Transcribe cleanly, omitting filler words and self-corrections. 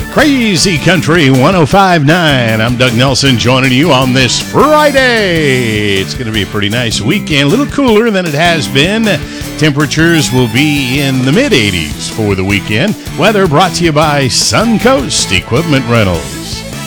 Crazy Country 105.9. I'm Doug Nelson joining you on this Friday. It's going to be a pretty nice weekend, a little cooler than it has been. Temperatures will be in the mid-80s for the weekend. Weather brought to you by Suncoast Equipment Rentals.